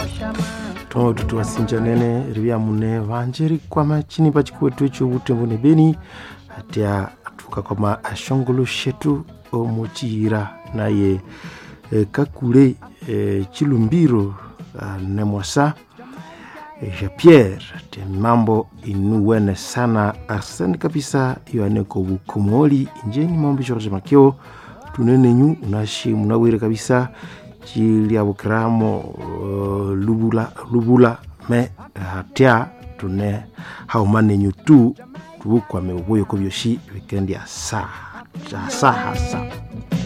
Tomo tuwasinja nene rivya mune vanjeri kwa machini pachikuwetu echo Butembo ne Beni hatia atuka kwa ashongolo shetu omuchira naye kakule chilumbiro nemwasa Jean-Pierre te mambo inuwene sana asani kabisa yoaneko bukomoli injeni mambo George Makio tunene nyu unashi munawire kabisa chili abokramo lubula me hatia tune haumane nyu tu kwa meboyo kobyoshi weekend ya saa hasa